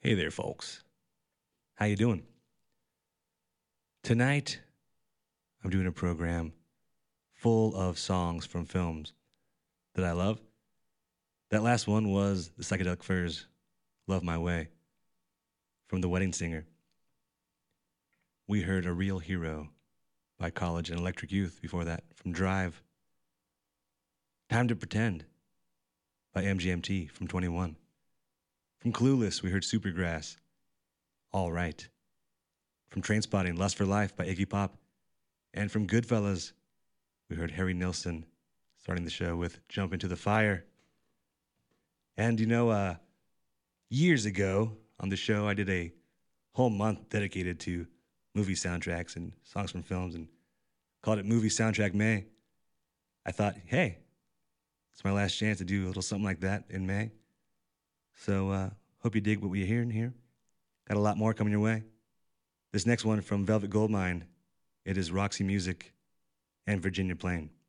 Hey there, folks. How you doing? Tonight, I'm doing a program full of songs from films that I love. That last one was the Psychedelic Furs, Love My Way, from The Wedding Singer. We heard A Real Hero by College and Electric Youth before that from Drive. Time to Pretend by MGMT from 21. From Clueless, we heard Supergrass, All Right. From Trainspotting, Lust for Life by Iggy Pop. And from Goodfellas, we heard Harry Nilsson starting the show with Jump Into the Fire. And years ago on the show, I did a whole month dedicated to movie soundtracks and songs from films and called it Movie Soundtrack May. I thought, hey, it's my last chance to do a little something like that in May. So hope you dig what we're hearing here. Got a lot more coming your way. This next one from Velvet Goldmine, it is Roxy Music and Virginia Plain.